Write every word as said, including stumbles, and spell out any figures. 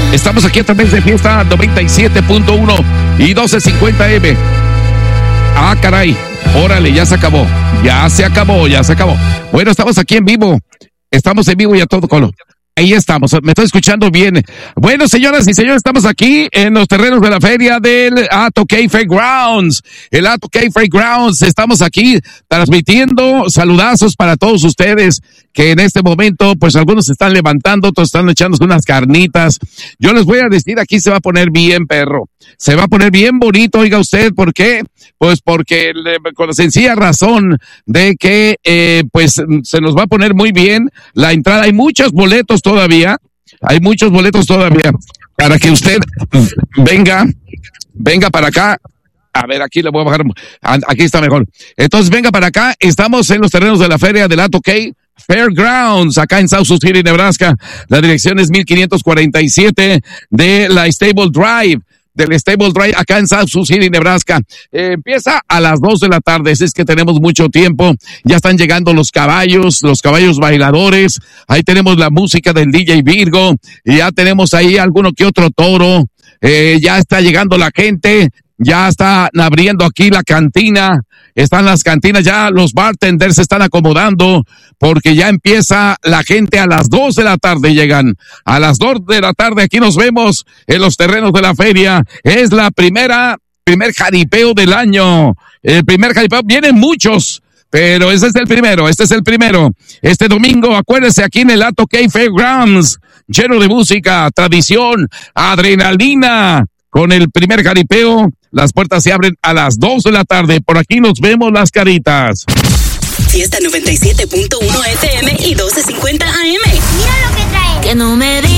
Estamos aquí a través de Fiesta noventa y siete punto uno y doce cincuenta eme. Ah, caray. Órale, ya se acabó. Ya se acabó, ya se acabó. Bueno, estamos aquí en vivo. Estamos en vivo y a todo color. Ahí estamos, me estoy escuchando bien. Bueno, señoras y señores, estamos aquí en los terrenos de la feria del Atoque Fairgrounds. El Atoque Fairgrounds, estamos aquí transmitiendo saludazos para todos ustedes que en este momento, pues algunos se están levantando, otros están echándose unas carnitas. Yo les voy a decir, aquí se va a poner bien, perro. Se va a poner bien bonito, oiga usted, ¿por qué? Pues porque con la sencilla razón de que, eh, pues se nos va a poner muy bien la entrada. Hay muchos boletos todavía, hay muchos boletos todavía para que usted venga, venga para acá. A ver, aquí le voy a bajar, aquí está mejor. Entonces venga para acá, estamos en los terrenos de la feria del Atoque Fairgrounds, acá en South Sioux City, Nebraska. La dirección es mil quinientos cuarenta y siete de la Stable Drive. Del Stable Drive acá en South Sioux City, Nebraska. Eh, empieza a las dos de la tarde, es que tenemos mucho tiempo. Ya están llegando los caballos, los caballos bailadores. Ahí tenemos la música del D J Virgo. Y ya tenemos ahí alguno que otro toro. Eh, ya está llegando la gente. Ya están abriendo aquí la cantina. Están las cantinas, ya los bartenders se están acomodando porque ya empieza la gente a las dos de la tarde. Llegan a las dos de la tarde. Aquí nos vemos en los terrenos de la feria. Es la primera, primer jaripeo del año. El primer jaripeo. Vienen muchos, pero este es el primero. Este es el primero. Este domingo, acuérdense, aquí en el Atoque Fairgrounds, lleno de música, tradición, adrenalina. Con el primer jaripeo, las puertas se abren a las dos de la tarde. Por aquí nos vemos las caritas. Fiesta noventa y siete punto uno F M y doce cincuenta A M. Mira lo que trae. Que no me